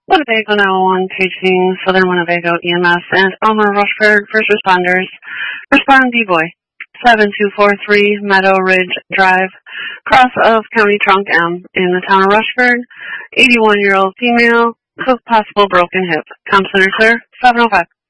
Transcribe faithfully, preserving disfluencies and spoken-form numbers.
Winnebago nine one one paging Southern Winnebago E M S and Elmer Rushford first responders. Respond D-Boy. seven two four three Meadow Ridge Drive, cross of County Trunk M in the town of Rushford. eighty-one-year-old female, with possible broken hip. Com Center, sir, seven oh five.